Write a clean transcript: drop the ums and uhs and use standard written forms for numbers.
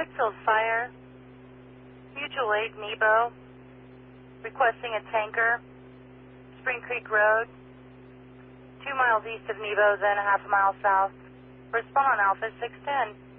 Pittsfield Fire, Mutual Aid Nebo, requesting a tanker, Spring Creek Road, 2 miles east of Nebo, then a half a mile south. Respond on Alpha 610.